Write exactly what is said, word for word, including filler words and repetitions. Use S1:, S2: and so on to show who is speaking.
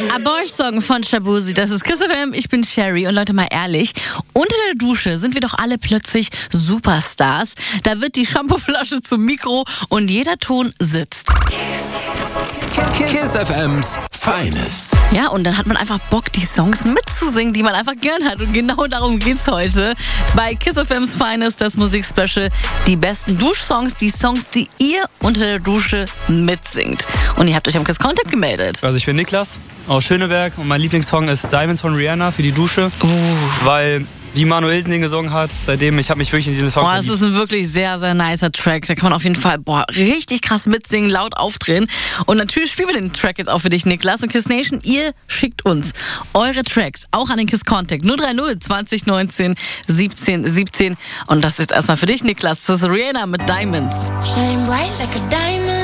S1: Aborch-Song von Shaboozey, das ist Kiss F M, ich bin Sherry und Leute, mal ehrlich, unter der Dusche sind wir doch alle plötzlich Superstars. Da wird die Shampooflasche zum Mikro und jeder Ton sitzt.
S2: Kiss F M's Finest.
S1: Ja, und dann hat man einfach Bock, die Songs mitzusingen, die man einfach gern hat. Und genau darum geht's heute bei Kiss F M's Finest, das Musikspecial. Die besten Duschsongs, die Songs, die ihr unter der Dusche mitsingt. Und ihr habt euch am Kiss Contact gemeldet.
S3: Also ich bin Niklas aus Schöneberg und mein Lieblingssong ist Diamonds von Rihanna für die Dusche. Uh. Weil wie Manuelsen den gesungen hat, seitdem, ich habe mich wirklich in diesen Song
S1: Boah, das ist ein wirklich sehr, sehr nicer Track. Da kann man auf jeden Fall, boah, richtig krass mitsingen, laut aufdrehen. Und natürlich spielen wir den Track jetzt auch für dich, Niklas. Und Kiss Nation, ihr schickt uns eure Tracks auch an den Kiss Contact null drei null zwanzig neunzehn siebzehn siebzehn. Und das ist jetzt erstmal für dich, Niklas. Das ist Rihanna mit Diamonds.
S4: Shine bright like a diamond.